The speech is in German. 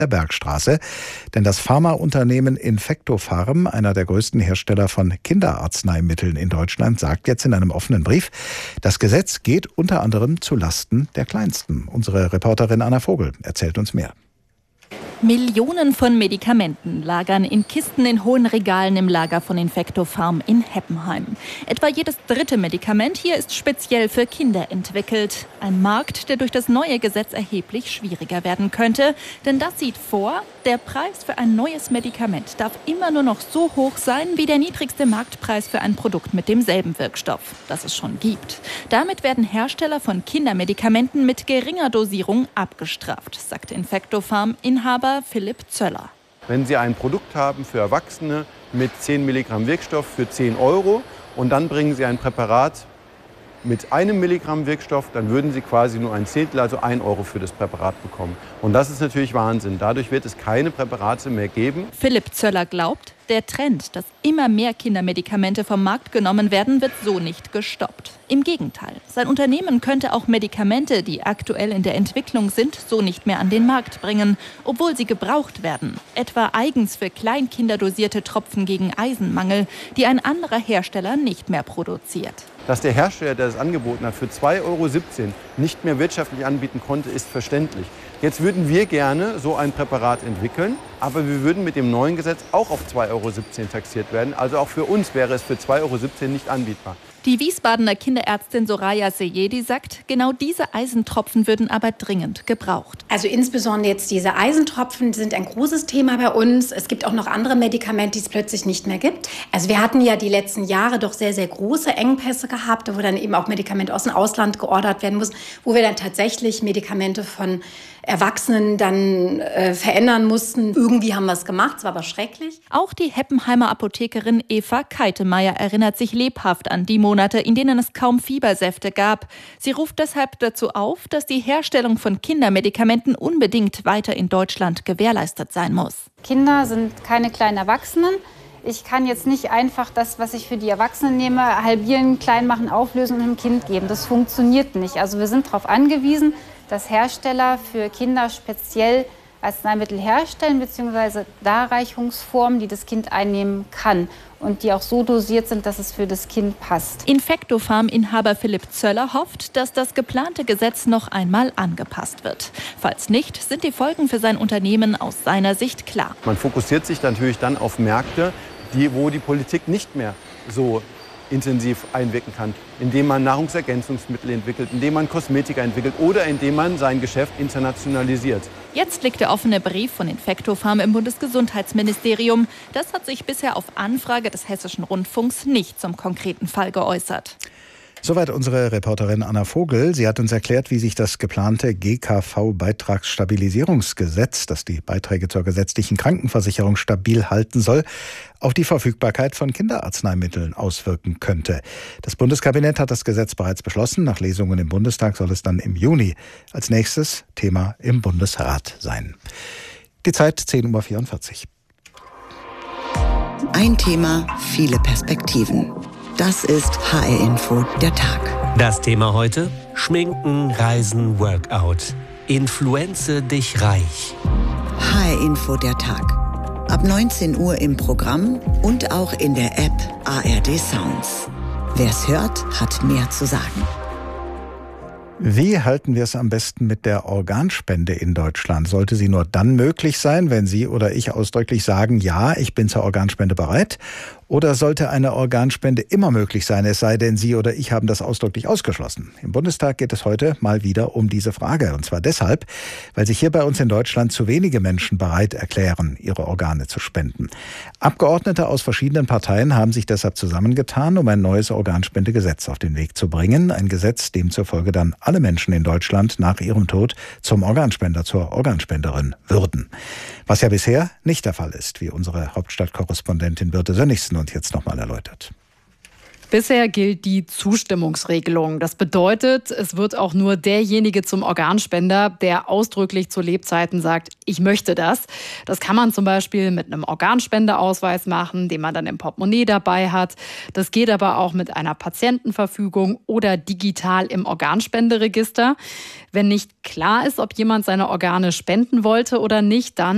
der Bergstraße. Denn das Pharmaunternehmen Infectopharm, einer der größten Hersteller von Kinderarzneimitteln in Deutschland, sagt jetzt in einem offenen Brief, das Gesetz geht unter anderem zu Lasten der Kleinsten. Unsere Reporterin Anna Vogel erzählt uns mehr. Millionen von Medikamenten lagern in Kisten in hohen Regalen im Lager von Infectopharm in Heppenheim. Etwa jedes dritte Medikament hier ist speziell für Kinder entwickelt. Ein Markt, der durch das neue Gesetz erheblich schwieriger werden könnte. Denn das sieht vor, der Preis für ein neues Medikament darf immer nur noch so hoch sein wie der niedrigste Marktpreis für ein Produkt mit demselben Wirkstoff, das es schon gibt. Damit werden Hersteller von Kindermedikamenten mit geringer Dosierung abgestraft, sagt Infectopharm-Inhaber Philipp Zöller. Wenn Sie ein Produkt haben für Erwachsene mit 10 Milligramm Wirkstoff für 10 € und dann bringen Sie ein Präparat mit 1 Milligramm Wirkstoff, dann würden Sie quasi nur ein Zehntel, also 1 € für das Präparat bekommen. Und das ist natürlich Wahnsinn. Dadurch wird es keine Präparate mehr geben. Philipp Zöller glaubt, der Trend, dass immer mehr Kindermedikamente vom Markt genommen werden, wird so nicht gestoppt. Im Gegenteil, sein Unternehmen könnte auch Medikamente, die aktuell in der Entwicklung sind, so nicht mehr an den Markt bringen, obwohl sie gebraucht werden. Etwa eigens für Kleinkinder dosierte Tropfen gegen Eisenmangel, die ein anderer Hersteller nicht mehr produziert. Dass der Hersteller, der das angeboten hat, für 2,17 € nicht mehr wirtschaftlich anbieten konnte, ist verständlich. Jetzt würden wir gerne so ein Präparat entwickeln, aber wir würden mit dem neuen Gesetz auch auf 2,17 € taxiert werden. Also auch für uns wäre es für 2,17 € nicht anbietbar. Die Wiesbadener Kinderärztin Soraya Seyedi sagt, genau diese Eisentropfen würden aber dringend gebraucht. Also insbesondere jetzt diese Eisentropfen sind ein großes Thema bei uns. Es gibt auch noch andere Medikamente, die es plötzlich nicht mehr gibt. Also wir hatten ja die letzten Jahre doch sehr, sehr große Engpässe gehabt, wo dann eben auch Medikamente aus dem Ausland geordert werden mussten, wo wir dann tatsächlich Medikamente von Erwachsenen dann verändern mussten. Irgendwie haben wir es gemacht, es war aber schrecklich. Auch die Heppenheimer Apothekerin Eva Keitemeier erinnert sich lebhaft an die Monate, in denen es kaum Fiebersäfte gab. Sie ruft deshalb dazu auf, dass die Herstellung von Kindermedikamenten unbedingt weiter in Deutschland gewährleistet sein muss. Kinder sind keine kleinen Erwachsenen. Ich kann jetzt nicht einfach das, was ich für die Erwachsenen nehme, halbieren, klein machen, auflösen und einem Kind geben. Das funktioniert nicht. Also wir sind darauf angewiesen, dass Hersteller für Kinder speziell Arzneimittel herstellen bzw. Darreichungsformen, die das Kind einnehmen kann und die auch so dosiert sind, dass es für das Kind passt. Infectopharm-Inhaber Philipp Zöller hofft, dass das geplante Gesetz noch einmal angepasst wird. Falls nicht, sind die Folgen für sein Unternehmen aus seiner Sicht klar. Man fokussiert sich natürlich dann auf Märkte, wo die Politik nicht mehr so intensiv einwirken kann, indem man Nahrungsergänzungsmittel entwickelt, indem man Kosmetika entwickelt oder indem man sein Geschäft internationalisiert. Jetzt liegt der offene Brief von Infectopharm im Bundesgesundheitsministerium. Das hat sich bisher auf Anfrage des Hessischen Rundfunks nicht zum konkreten Fall geäußert. Soweit unsere Reporterin Anna Vogel. Sie hat uns erklärt, wie sich das geplante GKV-Beitragsstabilisierungsgesetz, das die Beiträge zur gesetzlichen Krankenversicherung stabil halten soll, auf die Verfügbarkeit von Kinderarzneimitteln auswirken könnte. Das Bundeskabinett hat das Gesetz bereits beschlossen. Nach Lesungen im Bundestag soll es dann im Juni als nächstes Thema im Bundesrat sein. Die Zeit 10:44 Uhr. Ein Thema, viele Perspektiven. Das ist HR Info, der Tag. Das Thema heute: Schminken, Reisen, Workout. Influenze dich reich. HR Info, der Tag. Ab 19 Uhr im Programm und auch in der App ARD Sounds. Wer's hört, hat mehr zu sagen. Wie halten wir es am besten mit der Organspende in Deutschland? Sollte sie nur dann möglich sein, wenn Sie oder ich ausdrücklich sagen, ja, ich bin zur Organspende bereit? Oder sollte eine Organspende immer möglich sein, es sei denn, Sie oder ich haben das ausdrücklich ausgeschlossen? Im Bundestag geht es heute mal wieder um diese Frage. Und zwar deshalb, weil sich hier bei uns in Deutschland zu wenige Menschen bereit erklären, ihre Organe zu spenden. Abgeordnete aus verschiedenen Parteien haben sich deshalb zusammengetan, um ein neues Organspendegesetz auf den Weg zu bringen. Ein Gesetz, demzufolge dann alle Menschen in Deutschland nach ihrem Tod zum Organspender, zur Organspenderin würden. Was ja bisher nicht der Fall ist, wie unsere Hauptstadtkorrespondentin Birte Sönnigsen uns jetzt nochmal erläutert. Bisher gilt die Zustimmungsregelung. Das bedeutet, es wird auch nur derjenige zum Organspender, der ausdrücklich zu Lebzeiten sagt, ich möchte das. Das kann man zum Beispiel mit einem Organspendeausweis machen, den man dann im Portemonnaie dabei hat. Das geht aber auch mit einer Patientenverfügung oder digital im Organspenderegister. Wenn nicht klar ist, ob jemand seine Organe spenden wollte oder nicht, dann